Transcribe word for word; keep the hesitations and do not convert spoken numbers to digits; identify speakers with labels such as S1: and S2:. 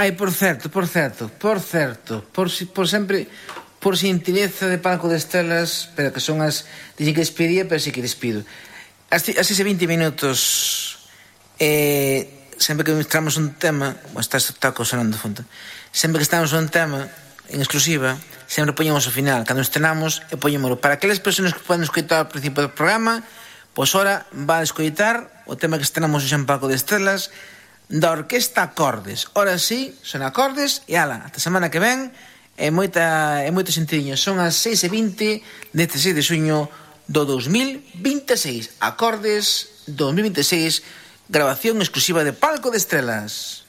S1: Ai, por certo, por certo, por certo, por, si, por sempre, por xentileza de Palco de Estrelas, pero que son as... Dixen que despedía, pero sí que despido. As, as ese vinte minutos, eh, sempre que mostramos un tema, bueno, está este taco sonando de fondo, sempre que estamos un tema en exclusiva, sempre poñemos ao final, cando estrenamos, e poñémolo. Para aquelas persoas que poden escoitar ao principio do programa, pois ora va a escoitar o tema que estrenamos hoxe en Palco de Estrelas, da Orquesta Acordes. Ora sí, son acordes, e ala, ata semana que ven, é moita, é moito sentidiño. Son as seis e vinte deste seis de xuño do dos mil vinte e seis. Acordes dos mil vinte e seis, grabación exclusiva de Palco de Estrelas.